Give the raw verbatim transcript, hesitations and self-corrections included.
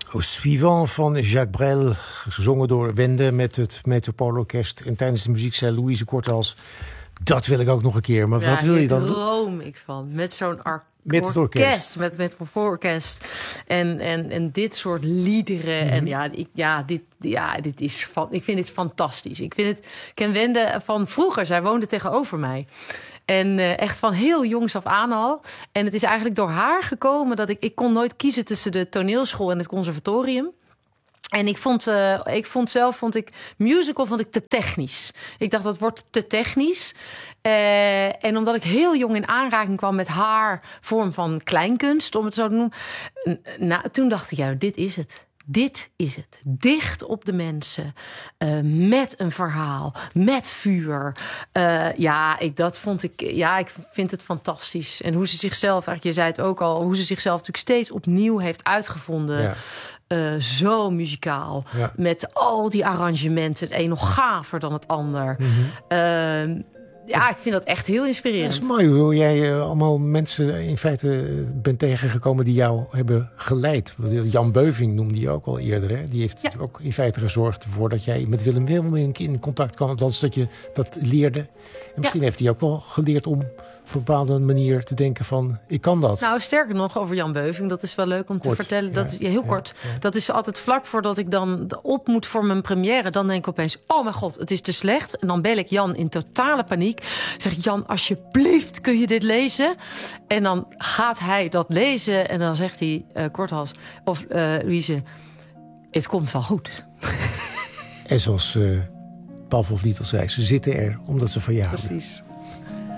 Au Suivant van Jacques Brel, gezongen door Wende met het Metropoolorkest. En tijdens de muziekcel Louise Korthals. Dat wil ik ook nog een keer. Maar ja, wat wil je dan? Daar droom ik van. Met zo'n ar- met het orkest. orkest. Met, met het orkest. En, en, en dit soort liederen. Mm-hmm. En ja, ik, ja, dit, ja, dit is van, ik vind dit fantastisch. Ik vind het, ik ken Wende van vroeger. Zij woonde tegenover mij. En uh, echt van heel jongs af aan al. En het is eigenlijk door haar gekomen dat ik... Ik kon nooit kiezen tussen de toneelschool en het conservatorium. En ik vond, uh, ik vond zelf, vond ik musical vond ik te technisch. Ik dacht, dat wordt te technisch. Uh, en omdat ik heel jong in aanraking kwam met haar vorm van kleinkunst, om het zo te noemen. Nou, toen dacht ik, ja, dit is het. Dit is het. Dicht op de mensen. Uh, met een verhaal. Met vuur. Uh, ja, ik, dat vond ik... Ja, ik vind het fantastisch. En hoe ze zichzelf, eigenlijk, je zei het ook al, hoe ze zichzelf natuurlijk steeds opnieuw heeft uitgevonden. Ja. Uh, zo muzikaal. Ja. Met al die arrangementen. Het een nog gaver dan het ander. Mm-hmm. Uh, Ja, ik vind dat echt heel inspirerend. Dat is mooi hoe jij uh, allemaal mensen in feite uh, bent tegengekomen die jou hebben geleid. Jan Beuving noemde je ook al eerder. Hè? Die heeft ja. ook in feite gezorgd ervoor dat jij met Willem Wilming in contact kwam. Althans dat je dat leerde. En misschien ja. heeft hij ook wel geleerd om op een bepaalde manier te denken van, ik kan dat. Nou, sterker nog, over Jan Beuving, dat is wel leuk om kort, te vertellen. Dat ja, is, ja, heel ja, kort. Ja. Dat is altijd vlak voordat ik dan op moet voor mijn première. Dan denk ik opeens, oh mijn god, het is te slecht. En dan bel ik Jan in totale paniek. Zeg ik, Jan, alsjeblieft, kun je dit lezen? En dan gaat hij dat lezen. En dan zegt hij, uh, Korthals, of uh, Louise, het komt wel goed. En zoals uh, Paul van Vliet al zei, ze zitten er omdat ze van je houden. Precies.